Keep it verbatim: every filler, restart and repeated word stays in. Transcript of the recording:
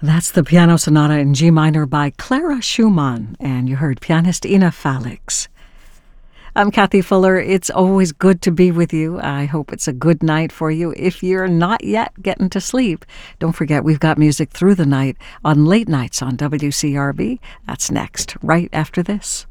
That's the Piano Sonata in G minor by Clara Schumann, and you heard pianist Ina Falix. I'm Kathy Fuller. It's always good to be with you. I hope it's a good night for you. If you're not yet getting to sleep, don't forget we've got music through the night on late nights on W C R B. That's next, right after this.